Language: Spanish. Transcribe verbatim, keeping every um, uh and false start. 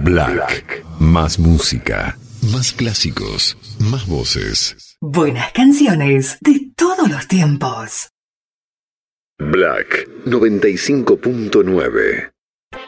Black. Más música. Más clásicos. Más voces. Buenas canciones de todos los tiempos. Black noventa y cinco punto nueve.